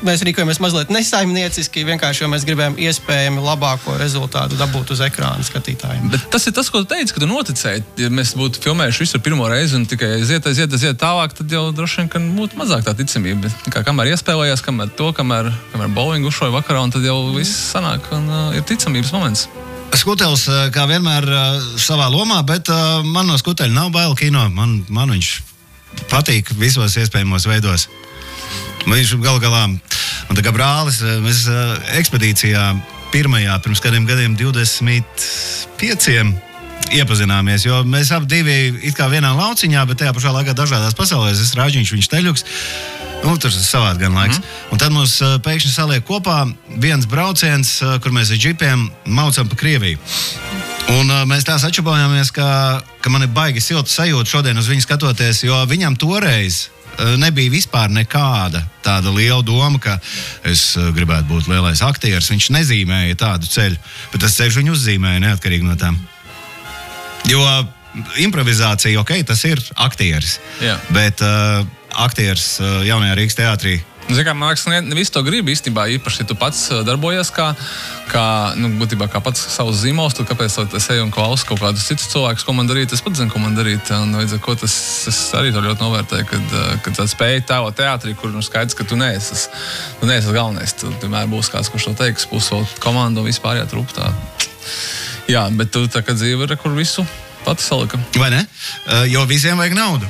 mēs rīkojamies mazliet nesaimnieciski, vienkārši, jo mēs gribējām iespējami labāko rezultātu dabūt uz ekrāna skatītājiem. Bet tas ir tas, ko tu teici, ka tu noticēji. Ja mēs būtu filmējuši visu pirmo reizi un tikai aiziet tālāk, tad jau droši vien, ka būtu mazāk tā ticamība. Kamēr iespēlējās, kamēr bowling uzšoja vakarā, un tad jau viss sanāk un ir ticamības moments. Skutels, kā vienmēr, savā lomā, bet man no Skuteļa nav bail kino. Man viņš patīk visos iespējamos veidos. Viņš galu galā, un tā kā brālis, mēs ekspedīcijā pirmajā, pirms kādiem gadiem 25 iepazināmies, jo mēs abi divi it kā vienā lauciņā, bet tajā pašā laikā dažādās pasaulēs. Es Rāģiņš, viņš Teļuks. Tur savādi gan laiks. Un tad mums pēkšņi saliek kopā viens brauciens, kur mēs ar džipiem maucam pa Krieviju. Un mēs tā sačupājāmies, ka man ir baigi silta sajūta šodien uz viņu skatoties, jo viņam toreiz nebija vispār nekāda tāda liela doma, ka es gribētu būt lielais aktieris. Viņš nezīmēja tādu ceļu, bet tas ceļš viņu uzzīmēja neatkarīgi no tām. Jo improvizācija, tas ir aktieris, bet aktieris jaunajā Rīgas teātrī. Man liekas, ne visu to gribi īstenībā, īpaši, ja tu pats darbojies būtībā kā pats savus zīmols, tad kāpēc es eju un klausu kaut kādus citus cilvēkus, ko man darīt, es pats zinu, ko man darīt, un līdz ar ko es arī to ļoti novērtēju, kad tā spēja tēlot teātrī, kur skaidrs, ka tu neesi galvenais, tu vienmēr būs kāds, kurš to teiks, būs vēl komanda un vispār jātrup tā. Jā, bet tu tā kā dzīve ir, kur visu pati salika. Vai ne? Jo visiem vajag naudu.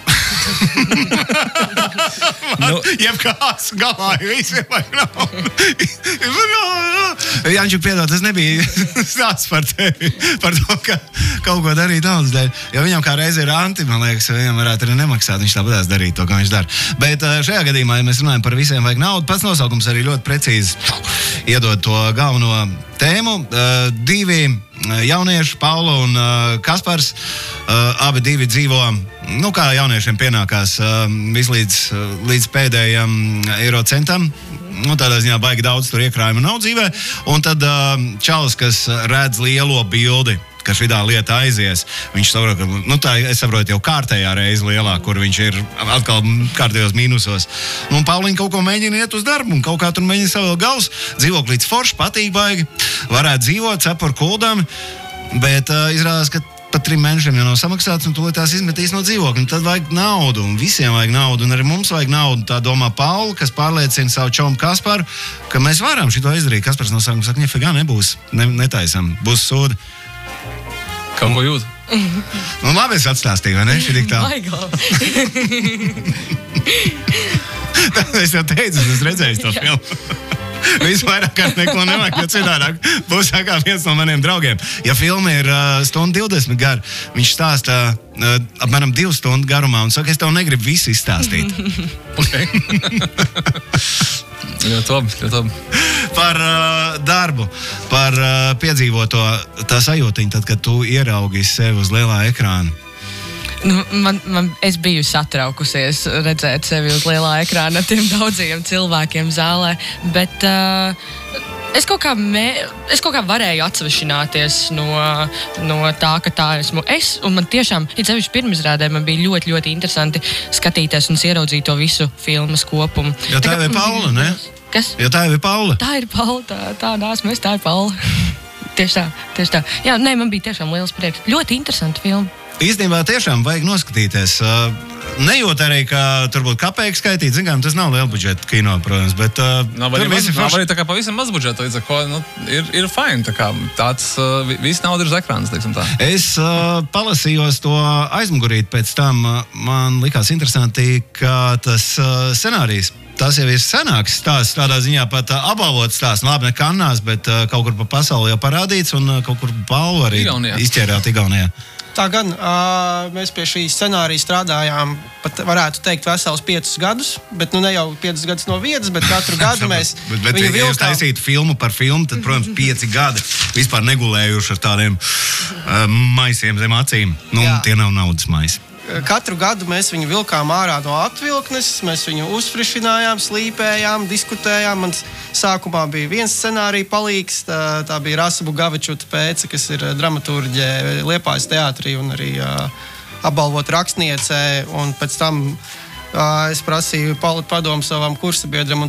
Jebkāds galā, visiem vajag naudu. Jančuk, piedod, tas nebija stāsts par tevi, par to, ka kaut ko darīt naudas dēļ. Jo viņam kā reize ir anti, man liekas, viņam varētu arī nemaksāt, viņš tāpatās darīt to, kā viņš dara. Bet šajā gadījumā, ja mēs runājam par visiem vajag naudu, pats nosaukums arī ļoti precīzi iedod to galveno tēmu. Divi jaunieši, Paula un Kaspars, abi divi dzīvo, kā jauniešiem pienākās, līdz pēdējam eiro centam. Tādā ziņā baigi daudz tur iekrājuma nav dzīvē. Un tad čalis, kas redz lielo bildi, ka šī lieta aizies, viņš saprot, ka, es saprotu, jau kārtējā reize lielā, kur viņš ir atkal kārtējos mīnusos. Un Pauliņa kaut ko mēģina iet uz darbu, un kaut kā tur mēģina savu galvas, dzīvoklīts forši, patīk baigi, varētu dzīvot, cepur kuldami, bet izrādās, ka pat 3 mēnešiem jau nav samaksāts, un tūlīt tās izmetīs no dzīvokļa. Tad vajag naudu, un visiem vajag naudu, un arī mums vajag naudu. Tā domā Paula, kas pārliecina savu čomu Kasparu, ka mēs varam šito izdarīt. Kaspars no sākuma saka, nefigā nebūs, netaisam, būs sūdi. Kaut ko jūt? Labi, es atstāstīju, vai ne? Šī tā. Es jau teicu, es redzēju to filmu. Visvairāk kārt neko nevajag, jo citādāk būs kā viens no maniem draugiem. Ja filma ir 1:20 gara, viņš stāsta apmēram 2 stundu garumā un saka, es tev negribu visu izstāstīt. Ļoti labi. Par darbu, par piedzīvoto tā sajūtiņu, tad, kad tu ieraugi sevi uz lielā ekrāna. Es biju satraukusies redzēt sevi uz lielā ekrāna ar tiem daudziem cilvēkiem zālē, bet es kaut kā varēju atsvešināties no tā, ka tā esmu es, un man tiešām, sevišķi pirmizrādē, man bija ļoti, ļoti interesanti skatīties un ieraudzīt to visu filmas kopumu. Jo tā ir Paula, ne? Kas? Jo tā ir Paula. Tā ir Paula, tā nāsmu es, tā ir Paula. Tieši tā. Jā, man bija tiešām liels prieks. Ļoti interesanti filma. Īstenībā tiešām vajag noskatīties. Nejūt arī, ka tur būtu kapeiku skaitīt. Zinām, tas nav liela budžeta kino, protams, bet nav arī tā kā pavisam maz budžeta, līdz ar ko ir fine. Tā kā tāds viss nauda ir uz ekrānas, teiksim tā. Es palasījos to aizmugurīt pēc tam. Man likās interesanti, ka tas scenārijs, tas jau ir senāks stāsts, tādā ziņā pat apbalvots stāsts. Labi, ne Kannās, bet kaut kur pa pasauli jau parādīts un kaut kur balvu arī izķērāt Igaunijā. Tā gan mēs pie šī scenārija strādājām, pat varētu teikt, vesels 5 gadus, bet ne jau 5 gadus no vietas, bet katru gadu mēs bet ja jūs taisītu filmu par filmu, tad, protams, 5 gadi vispār negulējuši ar tādiem maisiem zem acīm. Tie nav naudas maisi. Katru gadu mēs viņu vilkām ārā no atvilknes, mēs viņu uzfrišinājām, slīpējām, diskutējām. Man sākumā bija viens scenārija palīgs, tā bija Rasa Bugavičuta Pēce, kas ir dramaturģe Liepājas teātrī un arī apbalvota rakstniece. Un pēc tam es prasīju padomu savam kursabiedram, un